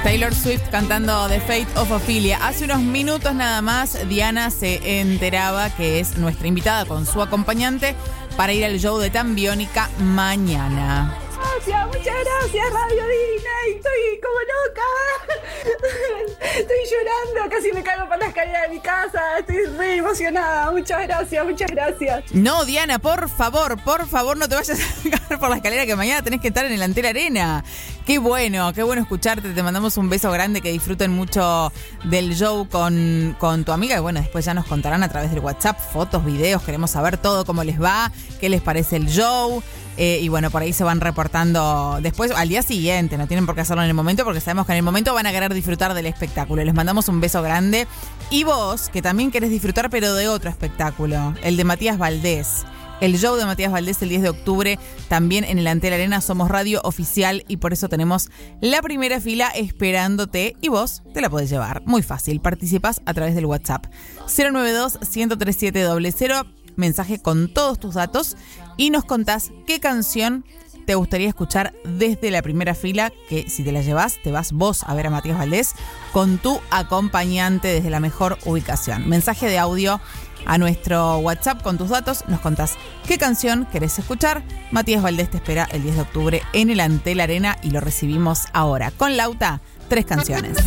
Taylor Swift cantando The Fate of Ophelia. Hace unos minutos nada más, Diana se enteraba que es nuestra invitada con su acompañante para ir al show de Tambiónica mañana. Gracias, muchas gracias, Radio Disney. Estoy como loca. Estoy llorando, casi me caigo por la escalera de mi casa. Estoy re emocionada. Muchas gracias, muchas gracias. No, Diana, por favor, no te vayas a caer por la escalera, que mañana tenés que estar en el Antel Arena. Qué bueno escucharte. Te mandamos un beso grande, que disfruten mucho del show con tu amiga. Y bueno, después ya nos contarán a través del WhatsApp fotos, videos. Queremos saber todo, cómo les va, qué les parece el show. Y bueno, por ahí se van reportando después, al día siguiente. No tienen por qué hacerlo en el momento, porque sabemos que en el momento van a querer disfrutar del espectáculo. Les mandamos un beso grande. Y vos, que también querés disfrutar, pero de otro espectáculo, el de Matías Valdés. El show de Matías Valdés el 10 de octubre, también en el Antel Arena. Somos radio oficial y por eso tenemos la primera fila esperándote, y vos te la podés llevar. Muy fácil, participás a través del WhatsApp 092-137-00, mensaje con todos tus datos, y nos contás qué canción te gustaría escuchar desde la primera fila, que si te la llevas, te vas vos a ver a Matías Valdés con tu acompañante desde la mejor ubicación. Mensaje de audio a nuestro WhatsApp con tus datos, nos contás qué canción querés escuchar. Matías Valdés te espera el 10 de octubre en el Antel Arena y lo recibimos ahora con Lauta, 3 canciones.